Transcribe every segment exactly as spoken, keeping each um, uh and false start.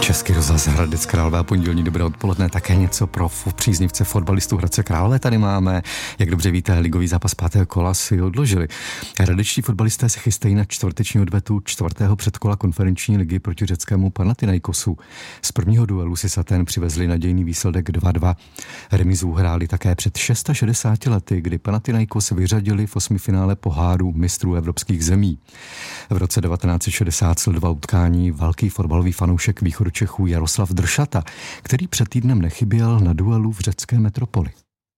Český rozhlas Hradec Králové a pondělní dobré odpoledne, také něco pro příznivce fotbalistů Hradce Králové tady máme. Jak dobře víte, ligový zápas pátého kola si odložili. Hradečtí fotbalisté se chystají na čtvrteční odvetu čtvrtého předkola konferenční ligy proti řeckému Panathinaikosu. Z prvního duelu si Atén přivezli nadějný výsledek dva dva. Remízu hráli také před šedesáti šesti lety, kdy Panathinaikos vyřadili v osmifinále poháru mistrů evropských zemí. V roce devatenáct set šedesát sledoval utkání velký fotbalový fanoušek východu Čechů Jaroslav Dršata, který před týdnem nechyběl na duelu v řecké metropoli.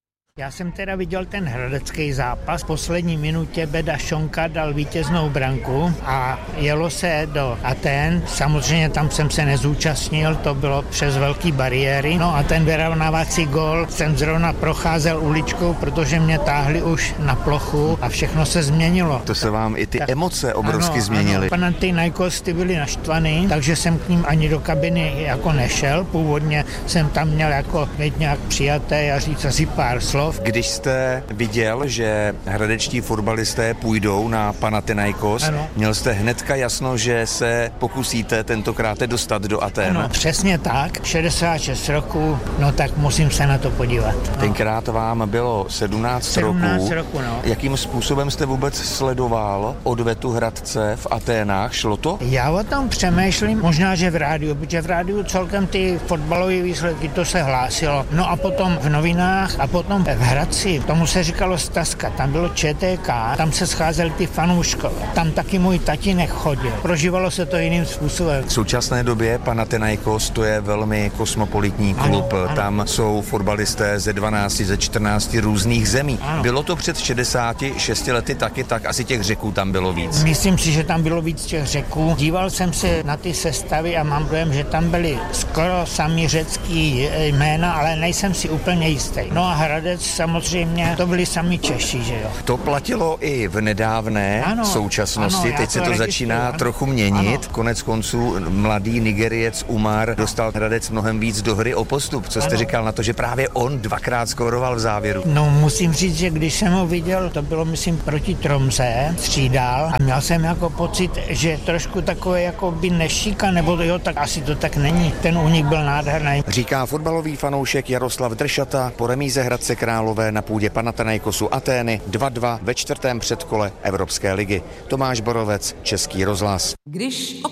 Já jsem teda viděl ten hradecký zápas. V poslední minutě Beda Šonka dal vítěznou branku a jelo se do Atén. Samozřejmě tam jsem se nezúčastnil, to bylo přes velký bariéry. No a ten vyrovnávací gól jsem zrovna procházel uličkou, protože mě táhli už na plochu a všechno se změnilo. To se vám i ty tak, emoce obrovsky ano, změnily. Ano, Panathinaikos ty byli naštvaný, takže jsem k ním ani do kabiny jako nešel. Původně jsem tam měl jako být nějak přijaté a říct asi pár slov. Když jste viděl, že hradečtí fotbalisté půjdou na Panathinaikos, ano. Měl jste hnedka jasno, že se pokusíte tentokrát dostat do Atén? Ano, přesně tak. šedesát šest roků, no tak musím se na to podívat. No. Tenkrát vám bylo sedmnáct, sedmnáct roků. roku, no. Jakým způsobem jste vůbec sledoval odvetu Hradce v Aténách? Šlo to? Já o tom přemýšlím, možná, že v rádiu, protože v rádiu celkem ty fotbalové výsledky, to se hlásilo. No a potom v novinách a potom v Hradci, tomu se říkalo Stazka, tam bylo Č T K, tam se scházeli ty fanouškové, tam taky můj tatínek chodil. Prožívalo se to jiným způsobem. V současné době Panathinaikos to je velmi kosmopolitní klub, ano, ano. Tam jsou fotbalisté ze dvanácti, ze čtrnácti různých zemí. Ano. Bylo to před šedesáti šesti lety taky, tak asi těch Řeků tam bylo víc. Myslím si, že tam bylo víc těch Řeků. Díval jsem se na ty sestavy a mám dojem, že tam byly skoro sami řecký jména, ale nejsem si úplně jistý. No a Hradec samozřejmě, to byli sami Češi, že jo. To platilo i v nedávné ano, současnosti, ano, teď se to začíná ano. trochu měnit. Ano. Konec konců mladý Nigeriec Umar dostal Hradec mnohem víc do hry o postup. Co jste ano. říkal na to, že právě on dvakrát skóroval v závěru? No musím říct, že když jsem ho viděl, to bylo myslím proti Tromze, střídal a měl jsem jako pocit, že trošku takové jako by nešíka, nebo jo, tak asi to tak není. Ten únik byl nádherný. Říká fotbalový fanoušek Jaroslav Dršata po remíze Hradce Králové na půdě Panathinaikosu Atény dva dva ve čtvrtém předkole Evropské ligy. Tomáš Borovec, Český rozhlas. Když